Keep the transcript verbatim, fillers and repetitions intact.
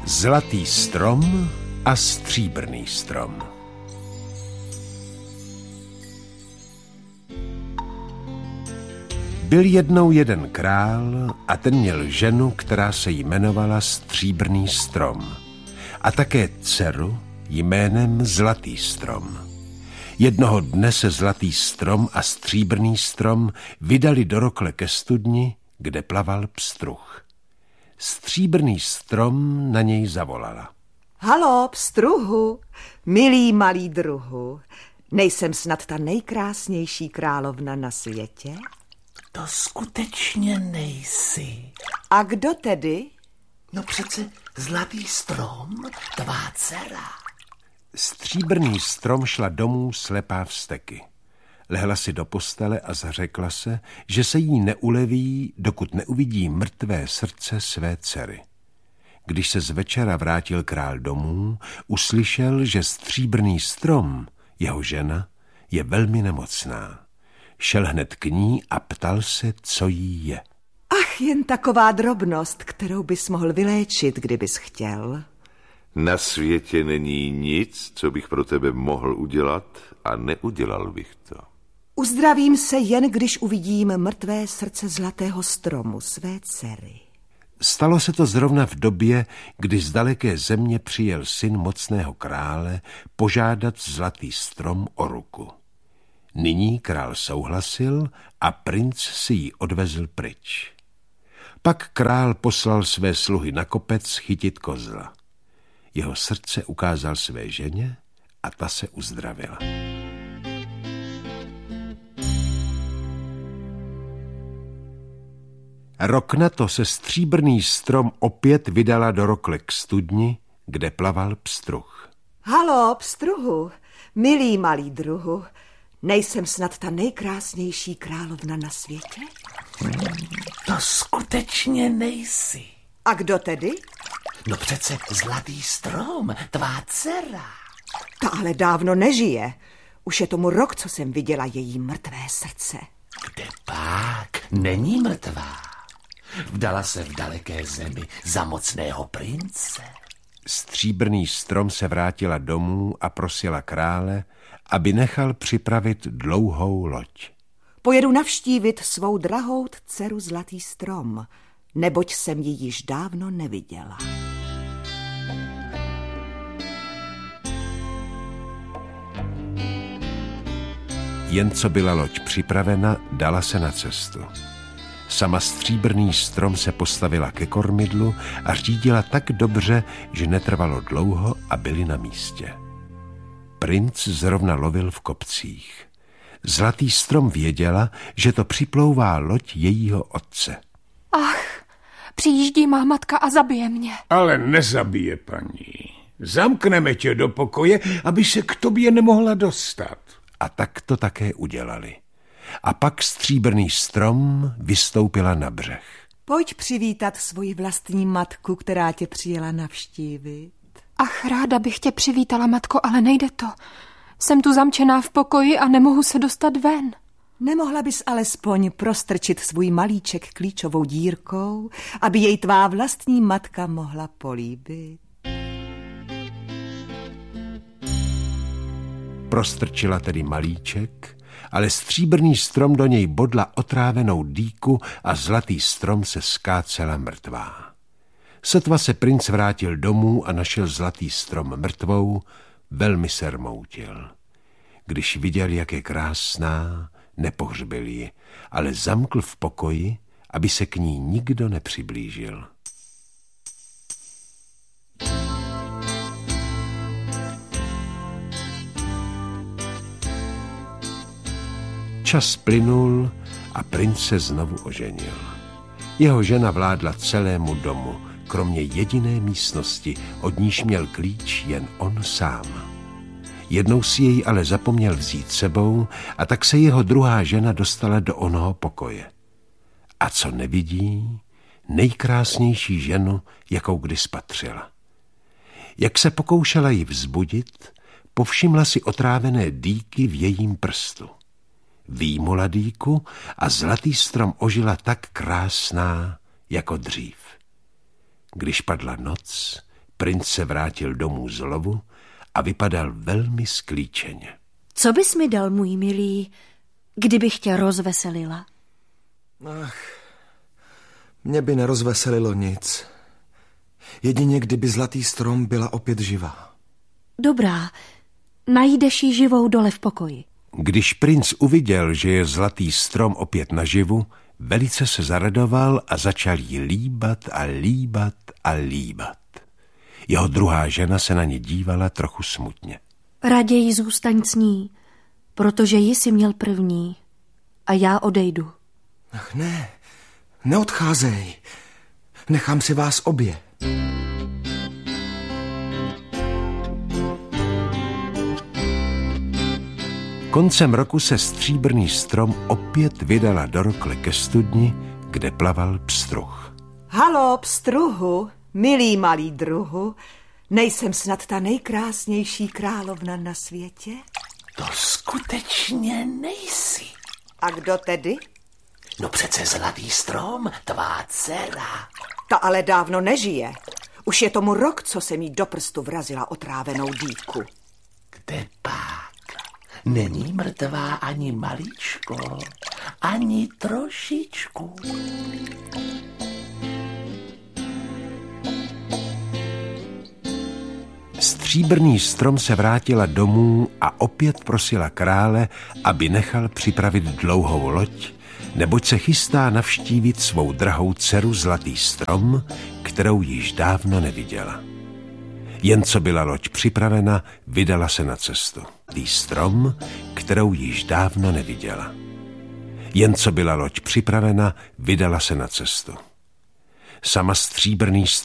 Zlatý strom a stříbrný strom. Byl jednou jeden král a ten měl ženu, která se jmenovala Stříbrný strom, a také dceru jménem Zlatý strom. Jednoho dne se Zlatý strom a Stříbrný strom vydali do rokle ke studni, kde plaval pstruh. Stříbrný strom na něj zavolala. Halo, pstruhu, milý malý druhu, nejsem snad ta nejkrásnější královna na světě? To skutečně nejsi. A kdo tedy? No přece Zlatý strom, tvá dcera. Stříbrný strom šla domů slepá vzteky. Lehla si do postele a zařekla se, že se jí neuleví, dokud neuvidí mrtvé srdce své dcery. Když se z večera vrátil král domů, uslyšel, že Stříbrný strom, jeho žena, je velmi nemocná. Šel hned k ní a ptal se, co jí je. Ach, jen taková drobnost, kterou bys mohl vyléčit, kdybys chtěl. Na světě není nic, co bych pro tebe mohl udělat a neudělal bych to. Uzdravím se jen, když uvidím mrtvé srdce Zlatého stromu, své dcery. Stalo se to zrovna v době, kdy z daleké země přijel syn mocného krále požádat Zlatý strom o ruku. Nyní král souhlasil a princ si ji odvezl pryč. Pak král poslal své sluhy na kopec chytit kozla. Jeho srdce ukázal své ženě a ta se uzdravila. Rok na to se Stříbrný strom opět vydala do rokle k studni, kde plaval pstruh. Halo, pstruhu, milý malý druhu, nejsem snad ta nejkrásnější královna na světě? To skutečně nejsi. A kdo tedy? No přece Zlatý strom, tvá dcera. Ta ale dávno nežije. Už je tomu rok, co jsem viděla její mrtvé srdce. Kde pak? Není mrtvá. Vdala se v daleké zemi za mocného prince. Stříbrný strom se vrátila domů a prosila krále, aby nechal připravit dlouhou loď. Pojedu navštívit svou drahou dceru Zlatý strom, neboť jsem ji již dávno neviděla. Jen co byla loď připravena, dala se na cestu. Sama Stříbrný strom se postavila ke kormidlu a řídila tak dobře, že netrvalo dlouho a byli na místě. Princ zrovna lovil v kopcích. Zlatý strom věděla, že to připlouvá loď jejího otce. Ach, přijíždí má matka a zabije mě. Ale nezabije, paní. Zamkneme tě do pokoje, aby se k tobě nemohla dostat. A tak to také udělali. A pak Stříbrný strom vystoupila na břeh. Pojď přivítat svoji vlastní matku, která tě přijela navštívit. Ach, ráda bych tě přivítala, matko, ale nejde to. Jsem tu zamčená v pokoji a nemohu se dostat ven. Nemohla bys alespoň prostrčit svůj malíček klíčovou dírkou, aby jej tvá vlastní matka mohla políbit? Prostrčila tedy malíček, ale Stříbrný strom do něj bodla otrávenou dýku a Zlatý strom se skácela mrtvá. Sotva se princ vrátil domů a našel Zlatý strom mrtvou, velmi se rmoutil. Když viděl, jak je krásná, nepohřbil ji, ale zamkl v pokoji, aby se k ní nikdo nepřiblížil. Čas plynul a princ se znovu oženil. Jeho žena vládla celému domu, kromě jediné místnosti, od níž měl klíč jen on sám. Jednou si jej ale zapomněl vzít sebou a tak se jeho druhá žena dostala do onoho pokoje. A co nevidí, nejkrásnější ženu, jakou kdy spatřila. Jak se pokoušela ji vzbudit, povšimla si otrávené dýky v jejím prstu. Výjmula dýku a Zlatý strom ožila tak krásná jako dřív. Když padla noc, Princ se vrátil domů z lovu a vypadal velmi sklíčeně. Co bys mi dal, můj milý, kdybych tě rozveselila? Ach, mě by nerozveselilo nic. Jedině kdyby zlatý strom byla opět živá. Dobrá, najdeš ji živou dole v pokoji. Když princ uviděl, že je zlatý strom opět naživu, velice se zaradoval a začal jí líbat a líbat a líbat. Jeho druhá žena se na ně dívala trochu smutně. Raději zůstaň s ní, protože ji si měl první a já odejdu. Ach ne, neodcházej. Nechám si vás obě. Koncem roku se stříbrný strom opět vydala do rokle ke studni, kde plaval pstruh. Halo, pstruhu, milý malý druhu, nejsem snad ta nejkrásnější královna na světě? To skutečně nejsi. A kdo tedy? No přece zlatý strom, tvá dcera. Ta ale dávno nežije. Už je tomu rok, co jsem jí do prstu vrazila otrávenou dýku. Kde pak? Není mrtvá ani maličko, ani trošičku. Stříbrný strom se vrátila domů a opět prosila krále, aby nechal připravit dlouhou loď, neboť se chystá navštívit svou drahou dceru Zlatý strom, kterou již dávno neviděla. Jen co byla loď připravena, vydala se na cestu. Zlatý strom, kterou již dávno neviděla. Jen co byla loď připravena, vydala se na cestu. Sama stříbrný strom